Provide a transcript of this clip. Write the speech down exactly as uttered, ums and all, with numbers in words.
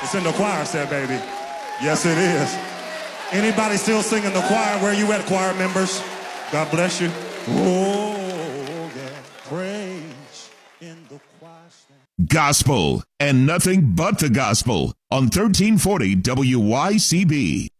It's in the choir set, baby. Yes, it is. Anybody still singing the choir? Where you at, choir members? God bless you. Oh, yeah. Praise in the choir stand. Gospel and nothing but the gospel on thirteen forty W Y C B.